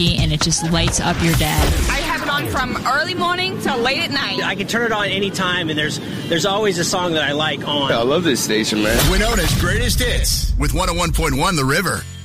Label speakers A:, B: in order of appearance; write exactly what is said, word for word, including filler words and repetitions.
A: Ricky, and it just lights up your day.
B: I have it on from early morning till late at night.
C: I can turn it on anytime, and there's there's always a song that I like on.
D: I love this station, man.
E: Winona's Greatest Hits with one oh one point one The River.